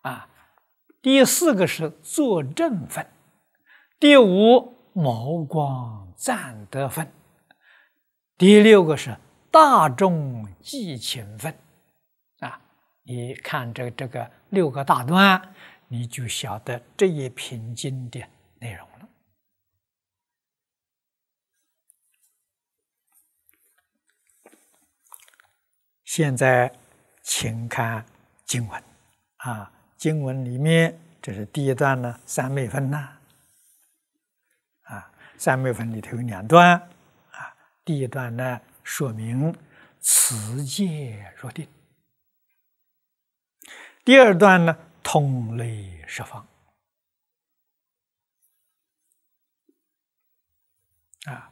啊。第4个是坐正分，第5毛光赞德分，第6个是大众记情分啊。你看这个6个大端，你就晓得这一品经的内容了。现在请看经文啊，经文里面这是第1段呢，三昧分呐，啊，三昧分里头有2段啊。第1段呢，说明持戒入定；第2段呢，通类十方啊。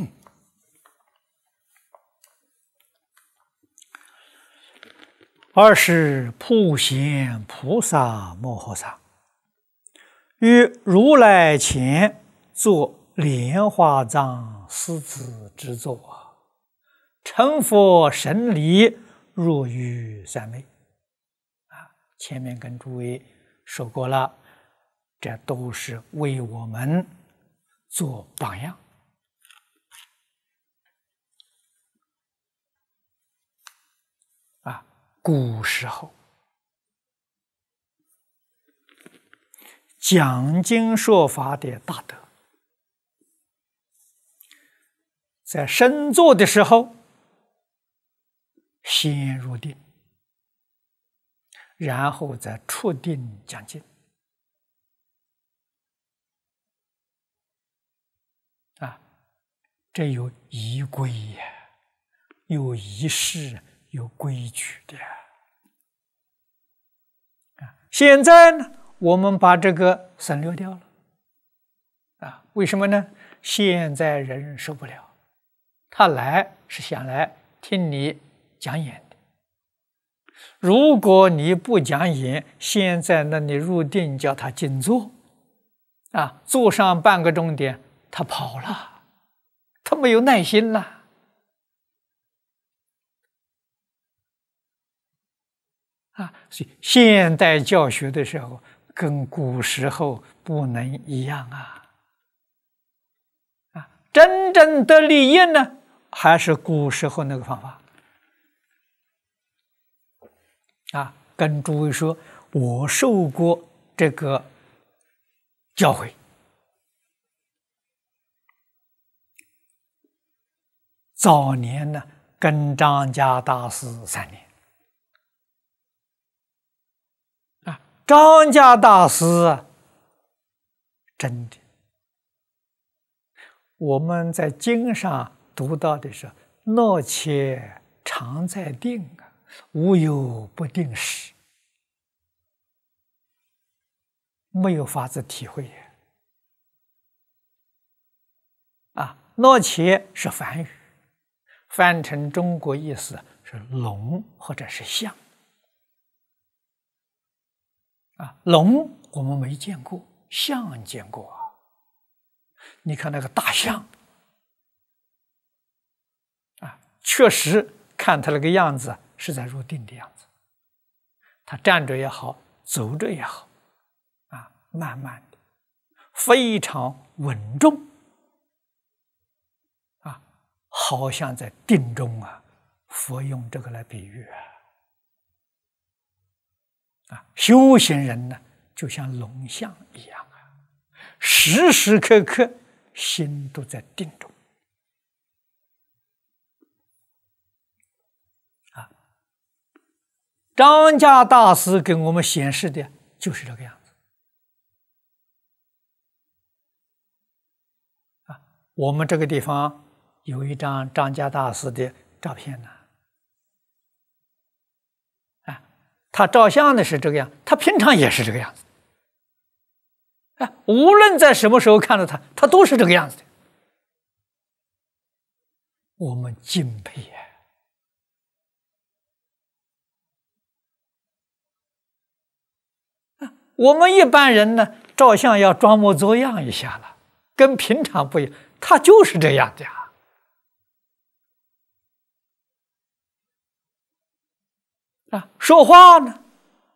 二是普贤菩萨摩诃萨于如来前作莲花藏狮子之座，成佛神力若于三昧啊。前面跟诸位说过了，这都是为我们做榜样啊。古时候讲经说法的大德，在深坐的时候先入定，然后再出定讲经啊。这有仪规呀，有仪式，有规矩的啊。现在呢，我们把这个省略掉了啊。为什么呢？现在人受不了，他来是想来听你讲演的。如果你不讲演，现在那你入定叫他静坐啊，坐上半个钟点，他跑了，他没有耐心了。啊，所以现代教学的时候跟古时候不能一样啊！啊，真正的利益呢，还是古时候那个方法啊。跟诸位说，我受过这个教诲，早年呢跟张家大师3年。张家大师真的，我们在经上读到的是“诺且常在定啊，无有不定时”，没有法子体会啊。诺且是梵语，翻成中国意思是龙或者是象。啊，龙我们没见过，象见过啊。你看那个大象啊，确实看它那个样子是在入定的样子，它站着也好，走着也好，啊，慢慢的，非常稳重，啊，好像在定中啊。佛用这个来比喻啊，修行人呢，就像龙象一样啊，时时刻刻心都在定中啊。张家大师给我们显示的就是这个样子啊。我们这个地方有一张张家大师的照片呢。他照相的是这个样，他平常也是这个样子。无论在什么时候看到他，他都是这个样子的。我们敬佩我们一般人呢，照相要装模作样一下了，跟平常不一样，他就是这样的呀。说话呢，